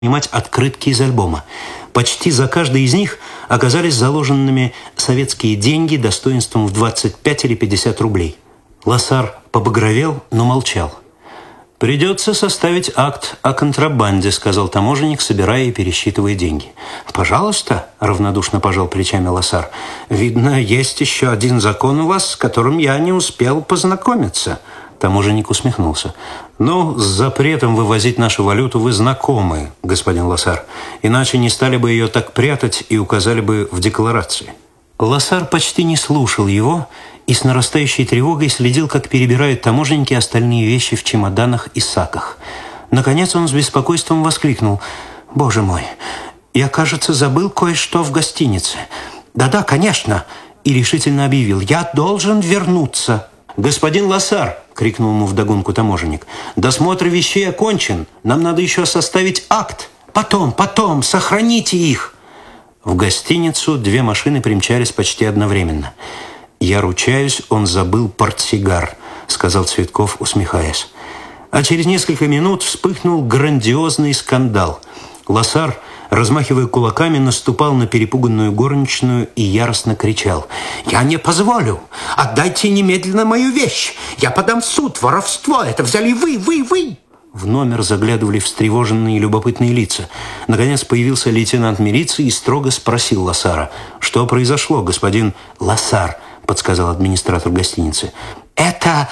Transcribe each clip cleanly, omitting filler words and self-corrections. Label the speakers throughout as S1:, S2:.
S1: снимать открытки из альбома. Почти за каждой из них оказались заложенными советские деньги достоинством в 25 или 50 рублей. Лосар побагровел, но молчал. «Придется составить акт о контрабанде», — сказал таможенник, собирая и пересчитывая деньги. «Пожалуйста», — равнодушно пожал плечами Лосар. «Видно, есть еще один закон у вас, с которым я не успел познакомиться». Таможенник усмехнулся. «Ну, с запретом вывозить нашу валюту вы знакомы, господин Лосар. Иначе не стали бы ее так прятать и указали бы в декларации». Лосар почти не слушал его и с нарастающей тревогой следил, как перебирают таможенники остальные вещи в чемоданах и саках. Наконец он с беспокойством воскликнул: «Боже мой, я, кажется, забыл кое-что в гостинице». «Да-да, конечно», и решительно объявил: «Я должен вернуться». «Господин Лосар!» — крикнул ему вдогонку таможенник. «Досмотр вещей окончен. Нам надо еще составить акт. Потом, сохраните их». В гостиницу 2 машины примчались почти одновременно. «Я ручаюсь, он забыл портсигар», — сказал Цветков, усмехаясь. А через несколько минут вспыхнул грандиозный скандал. Лосар, размахивая кулаками, наступал на перепуганную горничную и яростно кричал: «Я не позволю! Отдайте немедленно мою вещь! Я подам в суд! Воровство! Это взяли вы!» В номер заглядывали встревоженные и любопытные лица. Наконец появился лейтенант милиции и строго спросил Лосара: «Что произошло, господин Лосар?» — подсказал администратор гостиницы. «Эта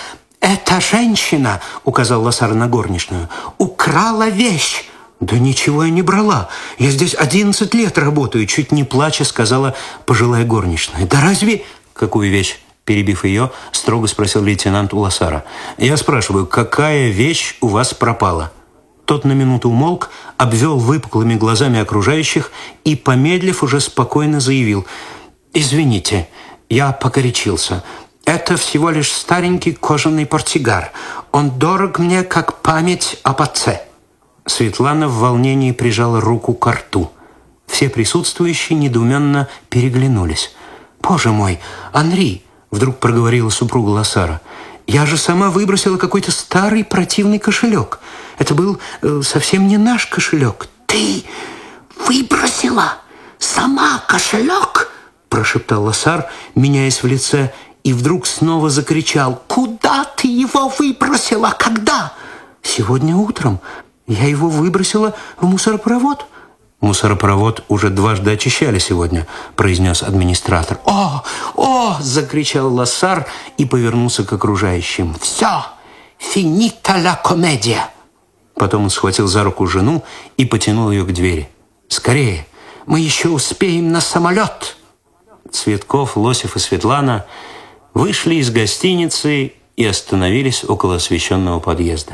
S1: женщина, — указал Лосар на горничную, — украла вещь». «Да ничего я не брала. Я здесь 11 лет работаю», — чуть не плача сказала пожилая горничная. «Да разве...» «Какую вещь?» — перебив ее, строго спросил лейтенант у Лосара. «Я спрашиваю, какая вещь у вас пропала?» Тот на минуту умолк, обвел выпуклыми глазами окружающих и, помедлив, уже спокойно заявил: «Извините, я погорячился. Это всего лишь старенький кожаный портсигар. Он дорог мне, как память об отце». Светлана в волнении прижала руку к рту. Все присутствующие недоуменно переглянулись. «Боже мой, Анри!» — вдруг проговорила супруга Лосара. «Я же сама выбросила какой-то старый противный кошелек. Это был совсем не наш кошелек». «Ты выбросила сама кошелек?» — прошептал Лосар, меняясь в лице, и вдруг снова закричал: «Куда ты его выбросила? Когда?» «Сегодня утром. Я его выбросила в мусоропровод». «Мусоропровод уже дважды очищали сегодня», — произнес администратор. «О!» — закричал Лосар и повернулся к окружающим. «Все! Финита ла комедия!» Потом он схватил за руку жену и потянул ее к двери. «Скорее! Мы еще успеем на самолет!» Цветков, Лосев и Светлана вышли из гостиницы и остановились около освещенного подъезда.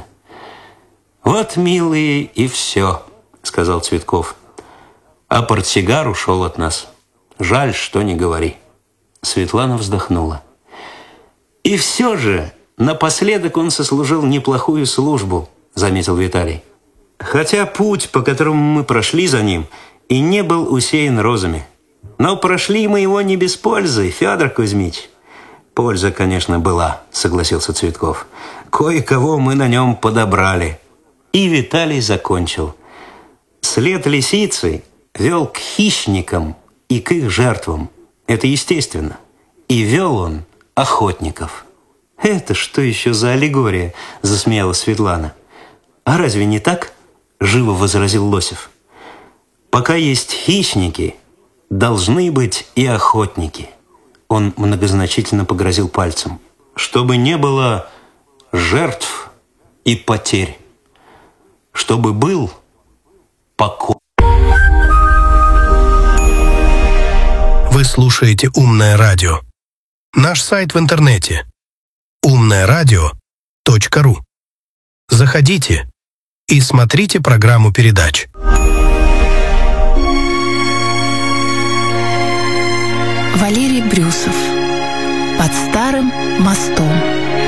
S1: «Вот, милые, и все», — сказал Цветков. «А портсигар ушел от нас. Жаль, что не говори». Светлана вздохнула. «И все же напоследок он сослужил неплохую службу», — заметил Виталий. «Хотя путь, по которому мы прошли за ним, и не был усеян розами. Но прошли мы его не без пользы, Федор Кузьмич». «Польза, конечно, была», — согласился Цветков. «Кое-кого мы на нем подобрали». И Виталий закончил. След лисицы вел к хищникам и к их жертвам. Это естественно. И вел он охотников. «Это что еще за аллегория?» – засмеялась Светлана. «А разве не так?» – живо возразил Лосев. «Пока есть хищники, должны быть и охотники». Он многозначительно погрозил пальцем. «Чтобы не было жертв и потерь. Чтобы был покой».
S2: Вы слушаете «Умное радио». Наш сайт в интернете umnaeradio.ru. Заходите и смотрите программу передач.
S3: Валерий Брюсов. «Под старым мостом».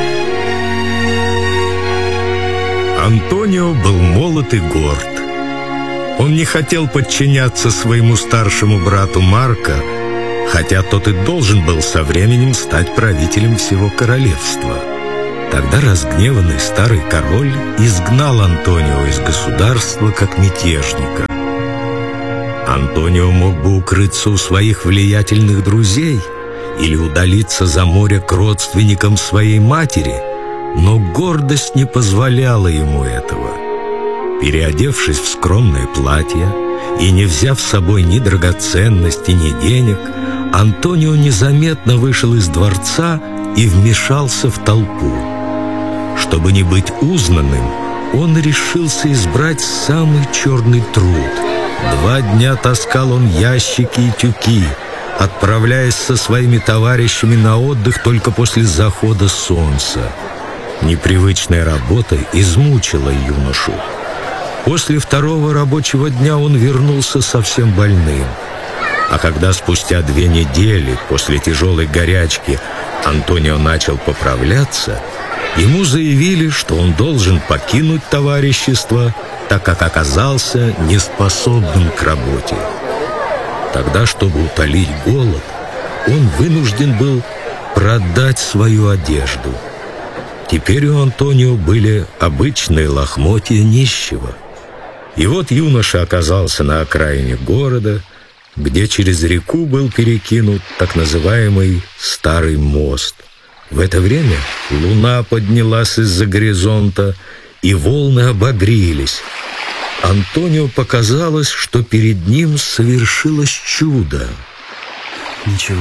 S4: Антонио был молод и горд. Он не хотел подчиняться своему старшему брату Марко, хотя тот и должен был со временем стать правителем всего королевства. Тогда разгневанный старый король изгнал Антонио из государства как мятежника. Антонио мог бы укрыться у своих влиятельных друзей или удалиться за море к родственникам своей матери, но гордость не позволяла ему этого. Переодевшись в скромное платье и не взяв с собой ни драгоценностей, ни денег, Антонио незаметно вышел из дворца и вмешался в толпу. Чтобы не быть узнанным, он решился избрать самый черный труд. 2 дня таскал он ящики и тюки, отправляясь со своими товарищами на отдых только после захода солнца. Непривычная работа измучила юношу. После 2-го рабочего дня он вернулся совсем больным. А когда спустя 2 недели после тяжелой горячки Антонио начал поправляться, ему заявили, что он должен покинуть товарищество, так как оказался неспособным к работе. Тогда, чтобы утолить голод, он вынужден был продать свою одежду. Теперь у Антонио были обычные лохмотья нищего. И вот юноша оказался на окраине города, где через реку был перекинут так называемый Старый мост. В это время луна поднялась из-за горизонта, и волны обогрелись. Антонио показалось, что перед ним совершилось чудо.
S5: Ничего.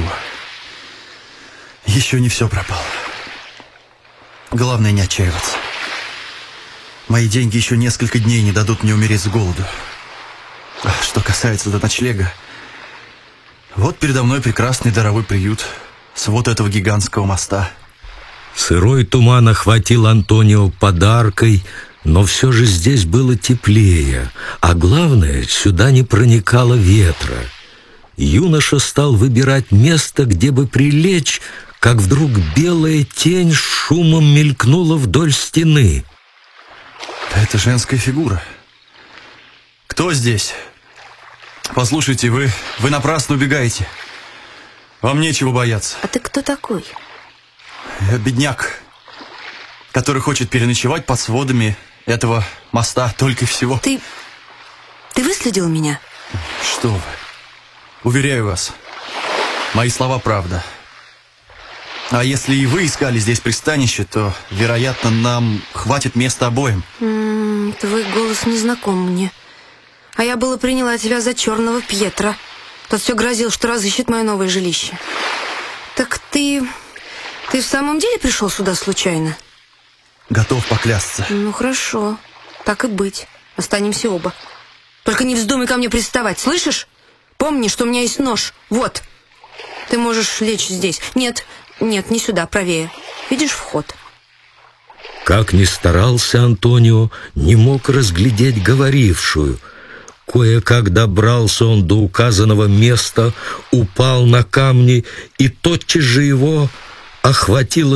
S5: Еще не все пропало. Главное не отчаиваться. Мои деньги еще несколько дней не дадут мне умереть с голоду. А что касается до ночлега, вот передо мной прекрасный даровой приют с вот этого гигантского моста.
S4: Сырой туман охватил Антонио подаркой, но все же здесь было теплее, а главное, сюда не проникало ветра. Юноша стал выбирать место, где бы прилечь, как вдруг белая тень с шумом мелькнула вдоль стены.
S5: Это женская фигура. Кто здесь? Послушайте, вы напрасно убегаете. Вам нечего бояться.
S6: А ты кто такой?
S5: Я бедняк, который хочет переночевать под сводами этого моста только и всего.
S6: Ты выследил меня?
S5: Что вы? Уверяю вас, мои слова правда. А если и вы искали здесь пристанище, то, вероятно, нам хватит места обоим.
S6: Твой голос не знаком мне. А я было приняла тебя за черного Пьетро. Тот все грозил, что разыщет мое новое жилище. Так ты в самом деле пришел сюда случайно?
S5: Готов поклясться.
S6: Ну, хорошо. Так и быть. Останемся оба. Только не вздумай ко мне приставать, слышишь? Помни, что у меня есть нож. Вот. Ты можешь лечь здесь. Нет, не сюда, правее. Видишь вход?
S4: Как ни старался Антонио, не мог разглядеть говорившую. Кое-как добрался он до указанного места, упал на камни, и тотчас же его охватило